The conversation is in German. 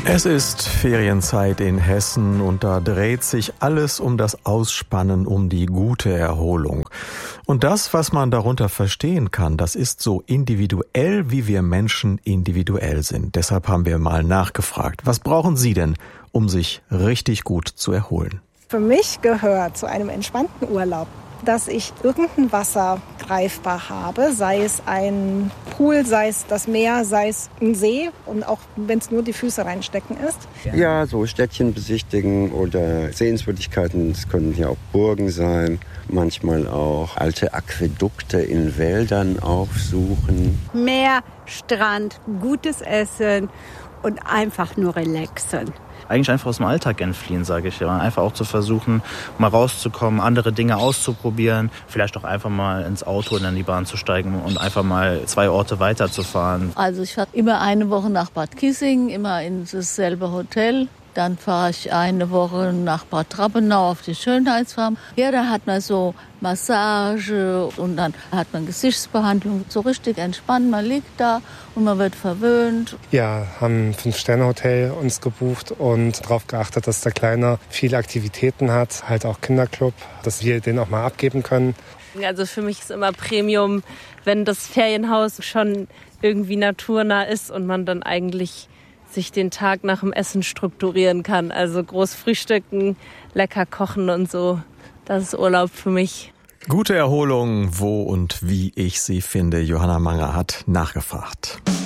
Es ist Ferienzeit in Hessen und da dreht sich alles um das Ausspannen, um die gute Erholung. Und das, was man darunter verstehen kann, das ist so individuell, wie wir Menschen individuell sind. Deshalb haben wir mal nachgefragt, was brauchen Sie denn, um sich richtig gut zu erholen? Für mich gehört zu einem entspannten Urlaub, dass ich irgendein Wasser greifbar habe, sei es ein Pool, sei es das Meer, sei es ein See und auch wenn es nur die Füße reinstecken ist. Ja, so Städtchen besichtigen oder Sehenswürdigkeiten, es können hier auch Burgen sein, manchmal auch alte Aquädukte in Wäldern aufsuchen. Meer, Strand, gutes Essen und einfach nur relaxen. Eigentlich einfach aus dem Alltag entfliehen, sage ich ja. Einfach auch zu versuchen, mal rauszukommen, andere Dinge auszuprobieren. Vielleicht auch einfach mal ins Auto und in die Bahn zu steigen und einfach mal 2 Orte weiterzufahren. Also ich fahre immer eine Woche nach Bad Kissing, immer in dasselbe Hotel. Dann fahre ich eine Woche nach Bad Trappenau auf die Schönheitsfarm. Ja, da hat man so Massage und dann hat man Gesichtsbehandlung. So richtig entspannt, man liegt da und man wird verwöhnt. Ja, haben ein 5-Sterne-Hotel uns gebucht und darauf geachtet, dass der Kleine viele Aktivitäten hat, halt auch Kinderclub, dass wir den auch mal abgeben können. Also für mich ist immer Premium, wenn das Ferienhaus schon irgendwie naturnah ist und man dann eigentlich sich den Tag nach dem Essen strukturieren kann. Also groß frühstücken, lecker kochen und so. Das ist Urlaub für mich. Gute Erholung, wo und wie ich sie finde. Johanna Manger hat nachgefragt.